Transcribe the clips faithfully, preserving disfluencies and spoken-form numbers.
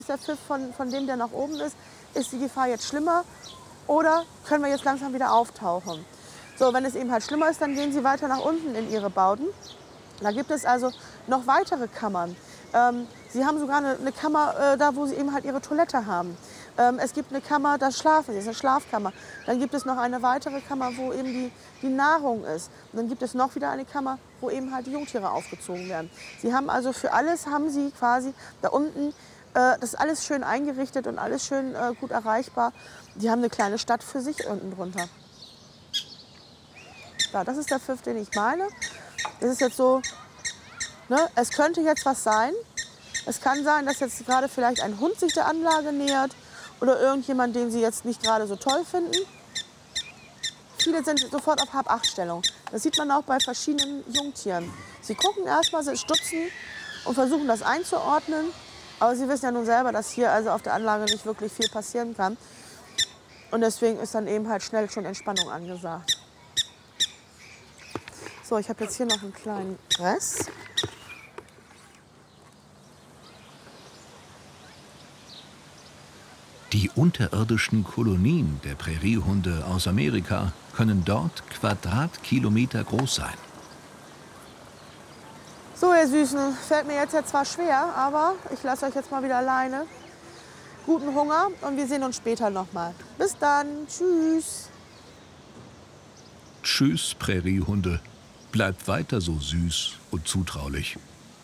Ist der Pfiff von, von dem, der nach oben ist, ist die Gefahr jetzt schlimmer oder können wir jetzt langsam wieder auftauchen? So, wenn es eben halt schlimmer ist, dann gehen Sie weiter nach unten in Ihre Bauten. Da gibt es also noch weitere Kammern. Ähm, Sie haben sogar eine, eine Kammer, äh, da wo Sie eben halt Ihre Toilette haben. Ähm, es gibt eine Kammer, da schlafen Sie, das ist eine Schlafkammer. Dann gibt es noch eine weitere Kammer, wo eben die, die Nahrung ist. Und dann gibt es noch wieder eine Kammer, wo eben halt die Jungtiere aufgezogen werden. Sie haben also für alles, haben Sie quasi da unten, äh, das ist alles schön eingerichtet und alles schön äh, gut erreichbar. Die haben eine kleine Stadt für sich unten drunter. Ja, das ist der Pfiff, den ich meine. Das ist jetzt so, ne, es könnte jetzt was sein. Es kann sein, dass jetzt gerade vielleicht ein Hund sich der Anlage nähert oder irgendjemand, den Sie jetzt nicht gerade so toll finden. Viele sind sofort auf Hab-Acht-Stellung. Das sieht man auch bei verschiedenen Jungtieren. Sie gucken erstmal, sie stutzen und versuchen das einzuordnen. Aber Sie wissen ja nun selber, dass hier also auf der Anlage nicht wirklich viel passieren kann. Und deswegen ist dann eben halt schnell schon Entspannung angesagt. So, ich habe jetzt hier noch einen kleinen Rest. Die unterirdischen Kolonien der Präriehunde aus Amerika können dort Quadratkilometer groß sein. So, ihr Süßen, fällt mir jetzt ja zwar schwer, aber ich lasse euch jetzt mal wieder alleine. Guten Hunger und wir sehen uns später noch mal. Bis dann, tschüss. Tschüss, Präriehunde. Bleibt weiter so süß und zutraulich.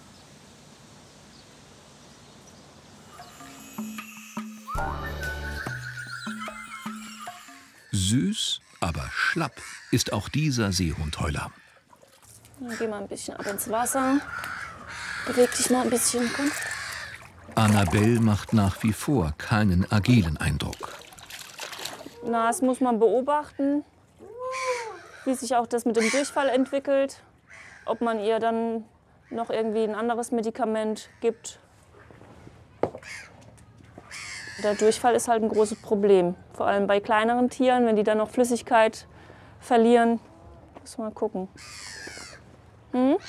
Süß, aber schlapp ist auch dieser Seehundheuler. Dann geh mal ein bisschen ab ins Wasser. Beweg dich mal ein bisschen. Komm. Annabelle macht nach wie vor keinen agilen Eindruck. Na, das muss man beobachten, wie sich auch das mit dem Durchfall entwickelt. Ob man ihr dann noch irgendwie ein anderes Medikament gibt. Der Durchfall ist halt ein großes Problem. Vor allem bei kleineren Tieren, wenn die dann noch Flüssigkeit verlieren. Muss mal gucken. Hm?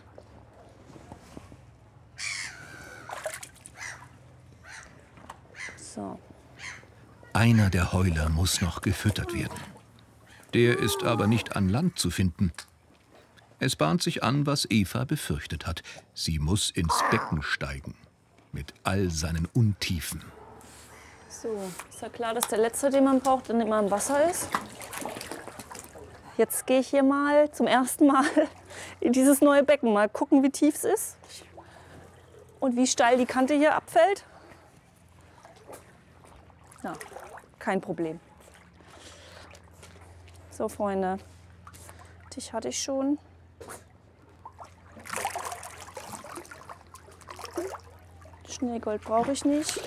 So. Einer der Heuler muss noch gefüttert werden. Der ist aber nicht an Land zu finden. Es bahnt sich an, was Eva befürchtet hat. Sie muss ins Becken steigen. Mit all seinen Untiefen. So, ist ja klar, dass der letzte, den man braucht, dann immer im Wasser ist. Jetzt gehe ich hier mal zum ersten Mal in dieses neue Becken. Mal gucken, wie tief es ist und wie steil die Kante hier abfällt. Ja, kein Problem. So, Freunde, dich hatte ich schon. Schneegold brauche ich nicht.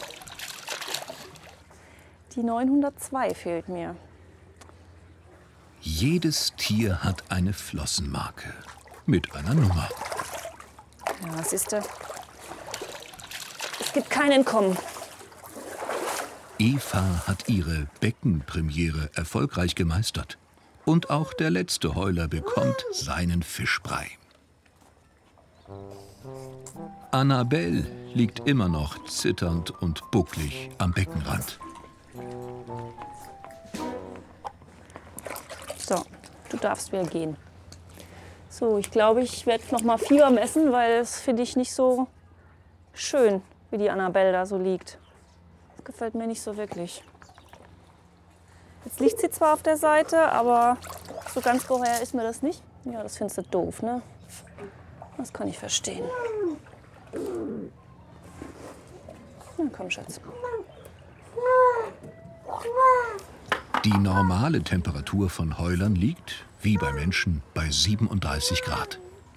Die neunhundertzwei fehlt mir. Jedes Tier hat eine Flossenmarke mit einer Nummer. Ja, was ist das? Es gibt kein Entkommen. Eva hat ihre Beckenpremiere erfolgreich gemeistert. Und auch der letzte Heuler bekommt seinen Fischbrei. Annabelle liegt immer noch zitternd und bucklig am Beckenrand. So, du darfst wieder gehen. So, ich glaube, ich werde noch mal Fieber messen, weil das finde ich nicht so schön, wie die Annabelle da so liegt. Das gefällt mir nicht so wirklich. Jetzt liegt sie zwar auf der Seite, aber so ganz geheuer ist mir das nicht. Ja, das findest du doof, ne? Das kann ich verstehen. Na komm, Schatz. Die normale Temperatur von Heulern liegt, wie bei Menschen, bei siebenunddreißig Grad.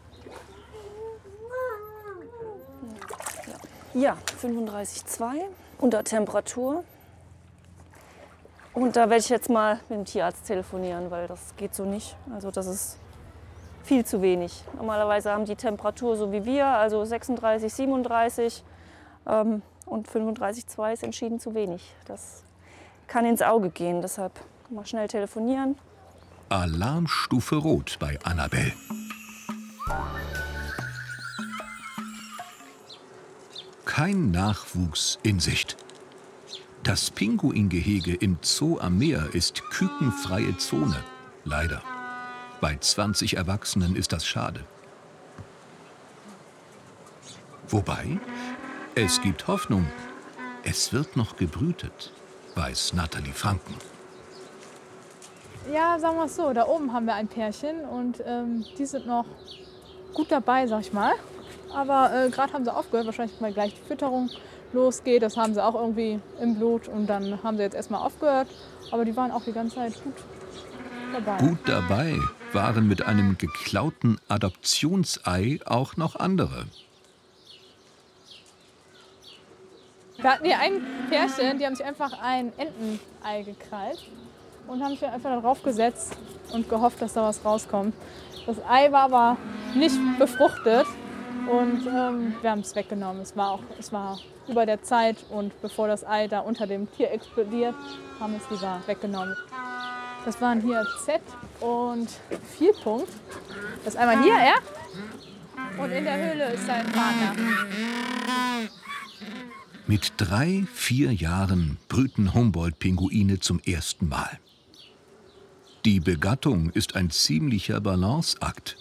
Ja, fünfunddreißig Komma zwei unter Temperatur. Und da werde ich jetzt mal mit dem Tierarzt telefonieren, weil das geht so nicht. Also das ist viel zu wenig. Normalerweise haben die Temperatur so wie wir, also sechsunddreißig, siebenunddreißig. Ähm, und fünfunddreißig Komma zwei ist entschieden zu wenig. Das kann ins Auge gehen, deshalb mal schnell telefonieren. Alarmstufe Rot bei Annabelle. Kein Nachwuchs in Sicht. Das Pinguingehege im Zoo am Meer ist kükenfreie Zone. Leider. Bei zwanzig Erwachsenen ist das schade. Wobei, es gibt Hoffnung. Es wird noch gebrütet, weiß Nathalie Franken. Ja, sagen wir es so, da oben haben wir ein Pärchen und ähm, die sind noch gut dabei, sag ich mal. Aber äh, gerade haben sie aufgehört, wahrscheinlich weil gleich die Fütterung losgeht. Das haben sie auch irgendwie im Blut und dann haben sie jetzt erstmal aufgehört. Aber die waren auch die ganze Zeit gut dabei. Gut dabei waren mit einem geklauten Adoptionsei auch noch andere. Wir hatten hier ein Pärchen, die haben sich einfach ein Entenei gekrallt und haben sich einfach darauf gesetzt und gehofft, dass da was rauskommt. Das Ei war aber nicht befruchtet und ähm, wir haben es weggenommen. Es war, auch, es war über der Zeit und bevor das Ei da unter dem Tier explodiert, haben wir es lieber weggenommen. Das waren hier Z und Vielpunkt. Das ist einmal hier, ja? Und in der Höhle ist sein Partner. Mit drei, vier Jahren brüten Humboldt-Pinguine zum ersten Mal. Die Begattung ist ein ziemlicher Balanceakt.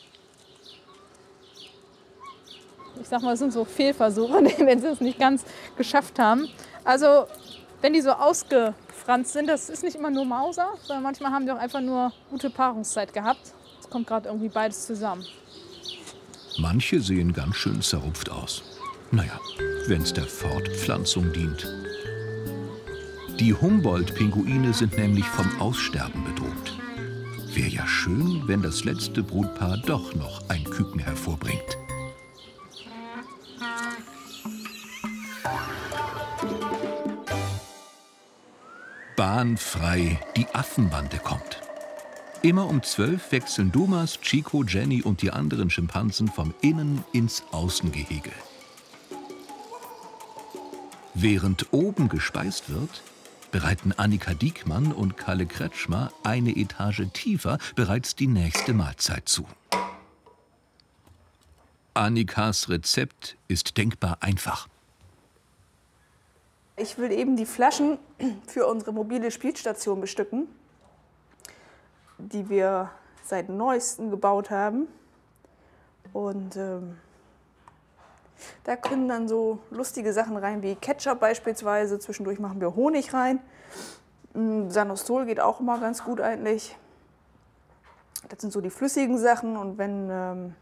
Ich sag mal, es sind so Fehlversuche, wenn sie es nicht ganz geschafft haben. Also, wenn die so ausgefranst sind, das ist nicht immer nur Mauser, sondern manchmal haben die auch einfach nur gute Paarungszeit gehabt. Es kommt gerade irgendwie beides zusammen. Manche sehen ganz schön zerrupft aus. Naja, wenn es der Fortpflanzung dient. Die Humboldt-Pinguine sind nämlich vom Aussterben bedroht. Wäre ja schön, wenn das letzte Brutpaar doch noch ein Küken hervorbringt. Bahnfrei, die Affenbande kommt. Immer um zwölf wechseln Dumas, Chico, Jenny und die anderen Schimpansen vom Innen- ins Außengehege. Während oben gespeist wird, bereiten Annika Diekmann und Kalle Kretschmer eine Etage tiefer bereits die nächste Mahlzeit zu. Annikas Rezept ist denkbar einfach. Ich will eben die Flaschen für unsere mobile Spielstation bestücken, die wir seit neuestem gebaut haben. Und ähm, da können dann so lustige Sachen rein wie Ketchup beispielsweise. Zwischendurch machen wir Honig rein. Sanostol geht auch immer ganz gut eigentlich. Das sind so die flüssigen Sachen. Und wenn, ähm,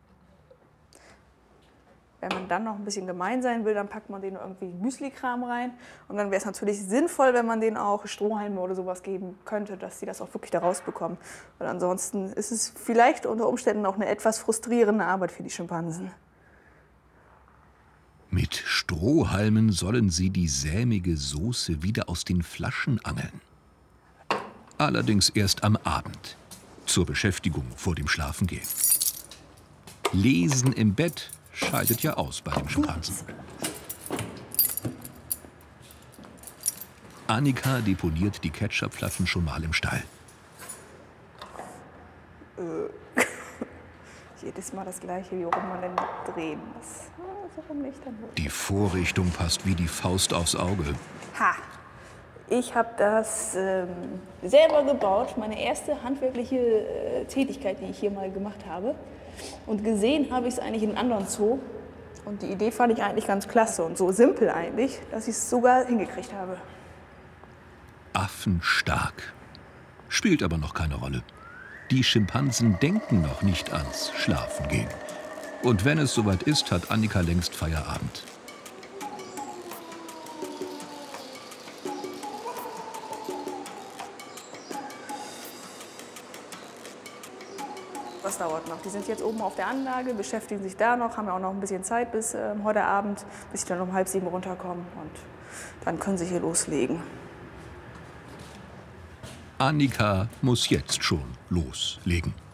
wenn man dann noch ein bisschen gemein sein will, dann packt man denen irgendwie Müsli-Kram rein. Und dann wäre es natürlich sinnvoll, wenn man denen auch Strohhalme oder sowas geben könnte, dass sie das auch wirklich da rausbekommen. Weil ansonsten ist es vielleicht unter Umständen auch eine etwas frustrierende Arbeit für die Schimpansen. Mit Strohhalmen sollen sie die sämige Soße wieder aus den Flaschen angeln. Allerdings erst am Abend, zur Beschäftigung vor dem Schlafengehen. Lesen im Bett scheidet ja aus bei den Schimpansen. Annika deponiert die Ketchupflaschen schon mal im Stall. Äh, jedes Mal das Gleiche, wie auch immer denn drehen muss. Warum nicht dann wohl? Die Vorrichtung passt wie die Faust aufs Auge. Ha! Ich habe das ähm, selber gebaut, meine erste handwerkliche äh, Tätigkeit, die ich hier mal gemacht habe. Und gesehen habe ich es eigentlich in einem anderen Zoo. Und die Idee fand ich eigentlich ganz klasse und so simpel eigentlich, dass ich es sogar hingekriegt habe. Affenstark. Spielt aber noch keine Rolle. Die Schimpansen denken noch nicht ans Schlafengehen. Und wenn es soweit ist, hat Annika längst Feierabend. Das dauert noch. Die sind jetzt oben auf der Anlage, beschäftigen sich da noch, haben ja auch noch ein bisschen Zeit bis äh, heute Abend, bis sie dann um halb sieben runterkommen. Und dann können sie hier loslegen. Annika muss jetzt schon loslegen.